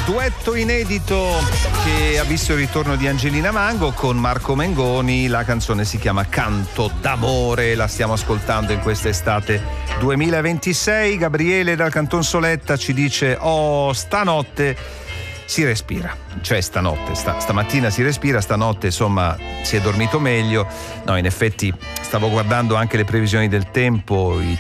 Duetto inedito che ha visto il ritorno di Angelina Mango con Marco Mengoni. La canzone si chiama Canto d'amore, la stiamo ascoltando in questa estate 2026. Gabriele dal Canton Soletta ci dice: oh, stanotte si respira, cioè stanotte, stamattina si respira, stanotte insomma si è dormito meglio. No, in effetti stavo guardando anche le previsioni del tempo, i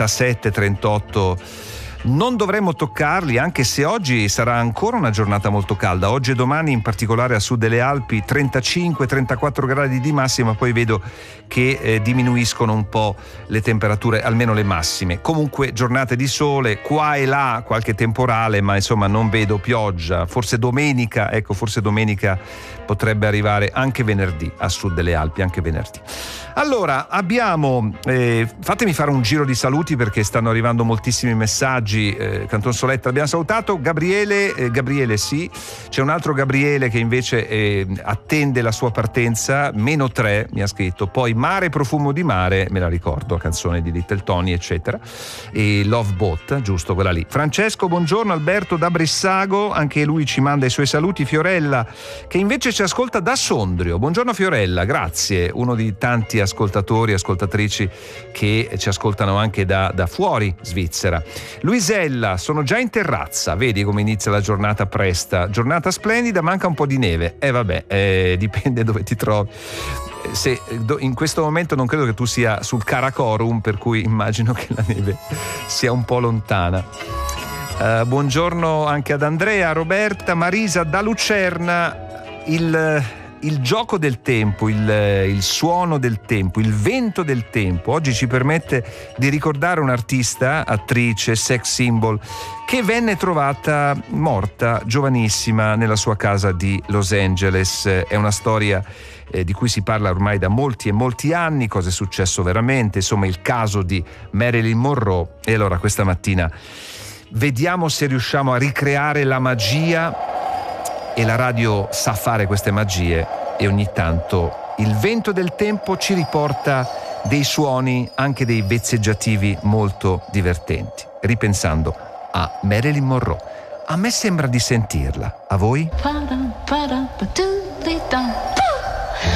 37-38 non dovremmo toccarli, anche se oggi sarà ancora una giornata molto calda. Oggi e domani, in particolare a sud delle Alpi, 35-34 gradi di massima, poi vedo che diminuiscono un po' le temperature, almeno le massime. Comunque giornate di sole, qua e là qualche temporale, ma insomma non vedo pioggia. Forse domenica potrebbe arrivare, anche venerdì a sud delle Alpi, anche venerdì. Allora, abbiamo, fatemi fare un giro di saluti perché stanno arrivando moltissimi messaggi. Canton Soletta abbiamo salutato, Gabriele sì, c'è un altro Gabriele che invece attende la sua partenza, -3 mi ha scritto, poi Mare profumo di mare, me la ricordo, la canzone di Little Tony eccetera, e Love Boat, giusto, quella lì. Francesco, buongiorno. Alberto da Brissago, anche lui ci manda i suoi saluti. Fiorella che invece ci ascolta da Sondrio, buongiorno Fiorella, grazie, uno di tanti ascoltatori, ascoltatrici che ci ascoltano anche da fuori Svizzera. Luisella, sono già in terrazza, vedi come inizia la giornata presta, giornata splendida, manca un po' di neve, dipende dove ti trovi. Se in questo momento non credo che tu sia sul Karakorum, per cui immagino che la neve sia un po' lontana. Buongiorno anche ad Andrea, Roberta, Marisa da Lucerna. Il gioco del tempo, il suono del tempo, il vento del tempo oggi ci permette di ricordare un'artista, attrice, sex symbol che venne trovata morta giovanissima nella sua casa di Los Angeles. È una storia di cui si parla ormai da molti e molti anni, cosa è successo veramente, insomma il caso di Marilyn Monroe. E allora questa mattina vediamo se riusciamo a ricreare la magia, e la radio sa fare queste magie, e ogni tanto il vento del tempo ci riporta dei suoni, anche dei vezzeggiativi molto divertenti, ripensando a Marilyn Monroe. A me sembra di sentirla, a voi?